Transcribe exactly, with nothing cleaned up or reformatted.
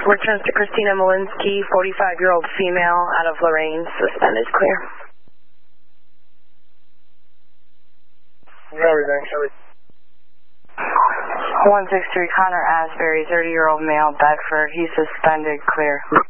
Returns to Christina Malinsky, forty-five-year-old female, out of Lorraine, suspended, clear. Everything. one six three Connor Asbury, thirty-year-old male, Bedford. He's suspended, clear.